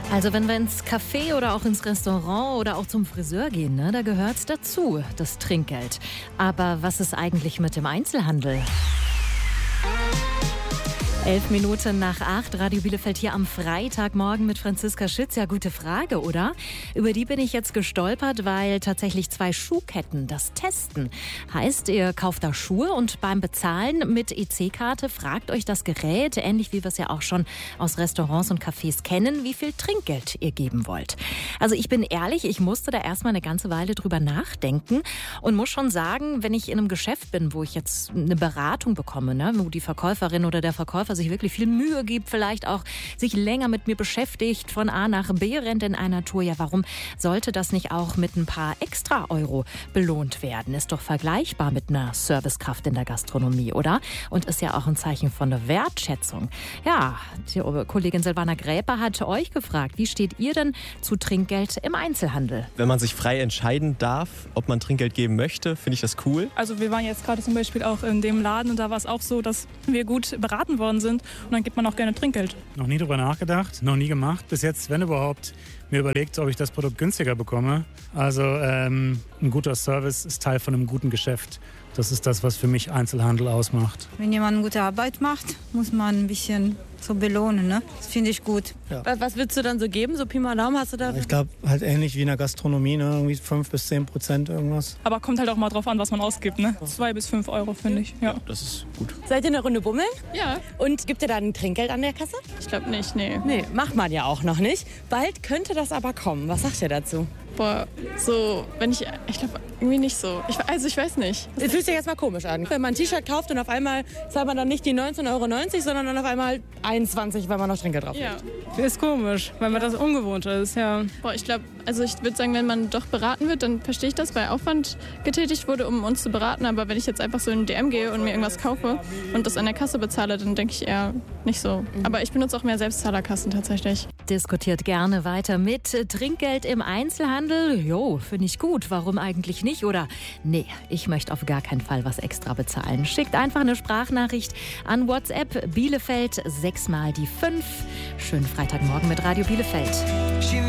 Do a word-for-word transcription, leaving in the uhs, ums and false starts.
Also wenn wir ins Café oder auch ins Restaurant oder auch zum Friseur gehen, ne, da gehört es dazu, das Trinkgeld. Aber was ist eigentlich mit dem Einzelhandel? Elf Minuten nach acht, Radio Bielefeld hier am Freitagmorgen mit Franziska Schütz. Ja, gute Frage, oder? Über die bin ich jetzt gestolpert, weil tatsächlich zwei Schuhketten das testen. Heißt, ihr kauft da Schuhe und beim Bezahlen mit E C-Karte fragt euch das Gerät, ähnlich wie wir es ja auch schon aus Restaurants und Cafés kennen, wie viel Trinkgeld ihr geben wollt. Also ich bin ehrlich, ich musste da erstmal eine ganze Weile drüber nachdenken und muss schon sagen, wenn ich in einem Geschäft bin, wo ich jetzt eine Beratung bekomme, ne, wo die Verkäuferin oder der Verkäufer sich wirklich viel Mühe gibt, vielleicht auch sich länger mit mir beschäftigt, von A nach B rennt in einer Tour. Ja, warum sollte das nicht auch mit ein paar extra Euro belohnt werden? Ist doch vergleichbar mit einer Servicekraft in der Gastronomie, oder? Und ist ja auch ein Zeichen von der Wertschätzung. Ja, die Kollegin Silvana Gräper hat euch gefragt, wie steht ihr denn zu Trinkgeld im Einzelhandel? Wenn man sich frei entscheiden darf, ob man Trinkgeld geben möchte, finde ich das cool. Also wir waren jetzt gerade zum Beispiel auch in dem Laden und da war es auch so, dass wir gut beraten worden sind und dann gibt man auch gerne Trinkgeld. Noch nie drüber nachgedacht, noch nie gemacht. Bis jetzt, wenn überhaupt, mir überlegt, ob ich das Produkt günstiger bekomme. Also ähm, ein guter Service ist Teil von einem guten Geschäft. Das ist das, was für mich Einzelhandel ausmacht. Wenn jemand eine gute Arbeit macht, muss man ein bisschen so belohnen, ne? Das finde ich gut. Ja. Was würdest du dann so geben? So Pi mal Daumen hast du da? Ich glaube, halt ähnlich wie in der Gastronomie, ne? Irgendwie fünf bis zehn Prozent irgendwas. Aber kommt halt auch mal drauf an, was man ausgibt, ne? Zwei bis fünf Euro, finde ich. Ja. Das ist gut. Seid ihr eine Runde bummeln? Ja. Und gibt ihr da ein Trinkgeld an der Kasse? Ich glaube nicht, nee. Nee, macht man ja auch noch nicht. Bald könnte das aber kommen. Was sagt ihr dazu? Boah, so, wenn ich, ich glaube irgendwie nicht so. Ich, also ich weiß nicht. Es fühlt sich jetzt mal komisch an. Wenn man ein T-Shirt kauft und auf einmal zahlt man dann nicht die neunzehn Euro neunzig, sondern dann auf einmal einundzwanzig, weil man noch Trinkgeld drauf ja. hat. Ist komisch, weil man das ungewohnt ist, ja. Boah, ich glaube, also ich würde sagen, wenn man doch beraten wird, dann verstehe ich das, weil Aufwand getätigt wurde, um uns zu beraten. Aber wenn ich jetzt einfach so in den D M gehe und mir irgendwas kaufe und das an der Kasse bezahle, dann denke ich eher nicht so. Aber ich benutze auch mehr Selbstzahlerkassen tatsächlich. Diskutiert gerne weiter mit Trinkgeld im Einzelhandel. Jo, finde ich gut. Warum eigentlich nicht? Oder nee, ich möchte auf gar keinen Fall was extra bezahlen. Schickt einfach eine Sprachnachricht an WhatsApp Bielefeld sechs mal die fünf. Schönen Freitagmorgen mit Radio Bielefeld.